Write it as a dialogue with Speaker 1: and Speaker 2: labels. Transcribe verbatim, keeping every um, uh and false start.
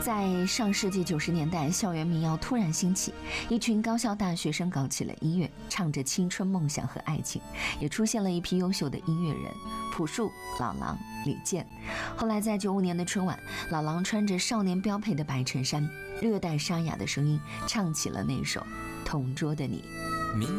Speaker 1: 在上世纪九十年代，校园民谣突然兴起，一群高校大学生搞起了音乐，唱着青春梦想和爱情，也出现了一批优秀的音乐人，朴树、老狼、李健。后来在九五年的春晚，老狼穿着少年标配的白衬衫，略带沙哑的声音唱起了那首《同桌的你》。